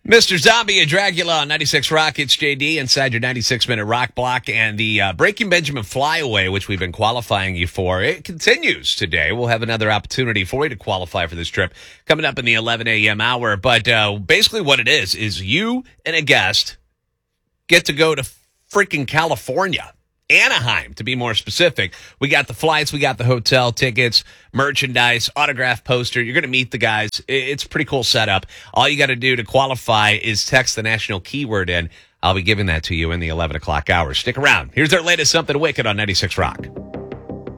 Mr. Zombie and Dracula on 96 Rock. It's JD inside your 96-minute rock block. And the Breaking Benjamin Flyaway, which we've been qualifying you for, it continues today. We'll have another opportunity for you to qualify for this trip coming up in the 11 a.m. hour. But basically what it is you and a guest get to go to freaking California. Anaheim, to be more specific. We got the flights, we got the hotel tickets, merchandise, autograph poster. You're going to meet the guys. It's a pretty cool setup. All you got to do to qualify is text the national keyword in. I'll be giving that to you in the 11 o'clock hour. Stick around. Here's our latest Something Wicked on 96 Rock.